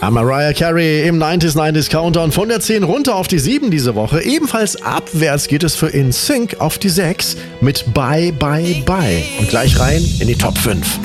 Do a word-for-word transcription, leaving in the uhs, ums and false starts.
Ja, Mariah Carey im neunzig neunzig Countdown von der zehn runter auf die sieben diese Woche. Ebenfalls abwärts geht es für In Sync auf die sechs mit Bye Bye Bye. Und gleich rein in die Top fünf.